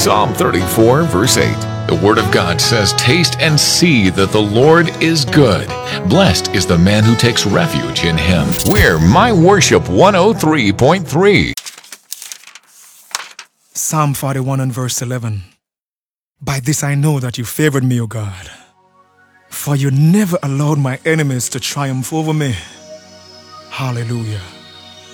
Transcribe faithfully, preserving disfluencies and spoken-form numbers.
Psalm thirty-four, verse eight. The Word of God says, "Taste and see that the Lord is good. Blessed is the man who takes refuge in Him." We're My Worship one oh three point three. Psalm forty-one and verse eleven. By this I know that you favored me, O God, for you never allowed my enemies to triumph over me. Hallelujah.